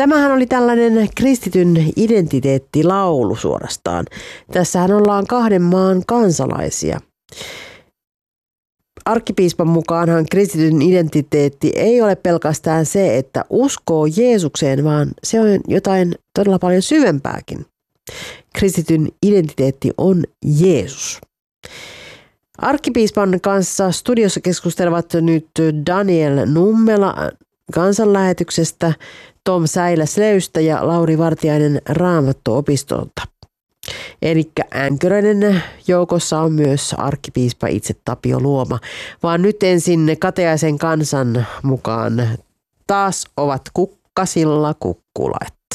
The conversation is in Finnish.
tämähän oli tällainen kristityn identiteettilaulu suorastaan. Tässähän ollaan kahden maan kansalaisia. Arkkipiispan mukaanhan kristityn identiteetti ei ole pelkästään se, että uskoo Jeesukseen, vaan se on jotain todella paljon syvempääkin. Kristityn identiteetti on Jeesus. Arkkipiispan kanssa studiossa keskustelevat nyt Daniel Nummela kansanlähetyksestä, Tom Säilä-Sleystä ja Lauri Vartiainen Raamattu-opistolta. Elikkä änkyröiden joukossa on myös arkkipiispa itse Tapio Luoma, vaan nyt ensin Kateaisen kansan mukaan taas ovat kukkasilla kukkulat.